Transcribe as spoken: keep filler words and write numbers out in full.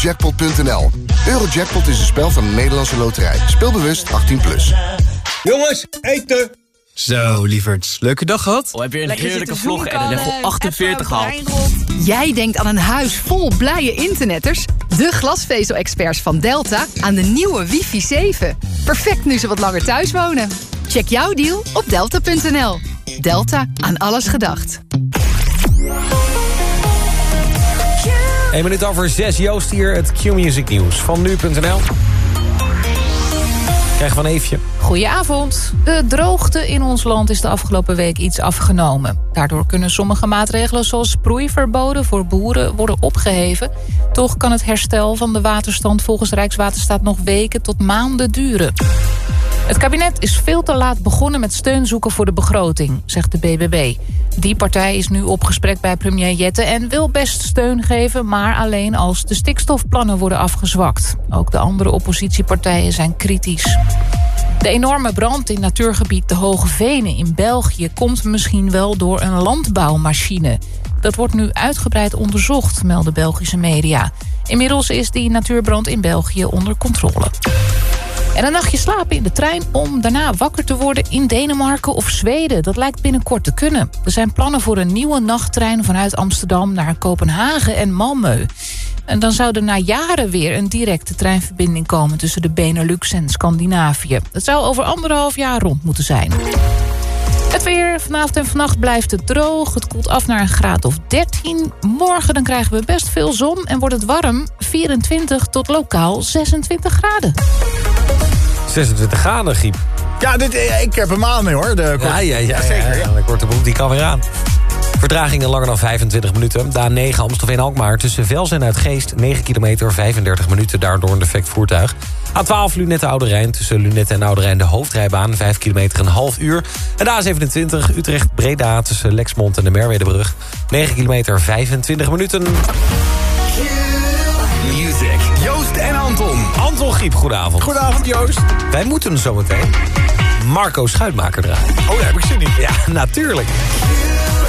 Jackpot punt n l. Eurojackpot is een spel van de Nederlandse Loterij. Speel bewust achttien plus. Jongens, eten! Zo, lieverds. Leuke dag gehad? Oh, heb je een heerlijke vlog en een level achtenveertig gehad? Jij denkt aan een huis vol blije internetters? De glasvezel-experts van Delta aan de nieuwe wifi zeven. Perfect nu ze wat langer thuis wonen. Check jouw deal op delta punt n l. Delta, aan alles gedacht. Een minuut over zes, Joost hier, het Q-Music Nieuws van nu punt n l. Krijg van Eefje. Goedenavond. De droogte in ons land is de afgelopen week iets afgenomen. Daardoor kunnen sommige maatregelen zoals sproeiverboden voor boeren worden opgeheven. Toch kan het herstel van de waterstand volgens Rijkswaterstaat nog weken tot maanden duren. Het kabinet is veel te laat begonnen met steun zoeken voor de begroting, zegt de B B B. Die partij is nu op gesprek bij premier Jette en wil best steun geven, maar alleen als de stikstofplannen worden afgezwakt. Ook de andere oppositiepartijen zijn kritisch. De enorme brand in natuurgebied de Hoge Venen in België komt misschien wel door een landbouwmachine. Dat wordt nu uitgebreid onderzocht, melden Belgische media. Inmiddels is die natuurbrand in België onder controle. En een nachtje slapen in de trein om daarna wakker te worden in Denemarken of Zweden. Dat lijkt binnenkort te kunnen. Er zijn plannen voor een nieuwe nachttrein vanuit Amsterdam naar Kopenhagen en Malmö. En dan zou er na jaren weer een directe treinverbinding komen tussen de Benelux en Scandinavië. Dat zou over anderhalf jaar rond moeten zijn. Het weer. Vanavond en vannacht blijft het droog. Het koelt af naar een graad of dertien. Morgen dan krijgen we best veel zon en wordt het warm. vierentwintig tot lokaal zesentwintig graden. zesentwintig graden, Giep. Ja, dit, ik heb hem aan, hoor. De korte... Ja, ja, ja, ja, zeker. Ja, de korte broek die kan weer aan. Vertragingen langer dan vijfentwintig minuten. De A negen Amstelveen-Alkmaar tussen Velsen en Uitgeest. negen kilometer, vijfendertig minuten, daardoor een defect voertuig. A twaalf Lunette Oude Rijn tussen Lunette en Oude Rijn de hoofdrijbaan. vijf kilometer, een half uur. En de A zevenentwintig Utrecht-Breda tussen Lexmond en de Merwedebrug. negen kilometer, vijfentwintig minuten. Music. Joost en Anton. Anton Giep, goedenavond. Goedenavond, Joost. Wij moeten zometeen Marco Schuitmaker draaien. Oh, daar heb ik zin in. Ja, natuurlijk.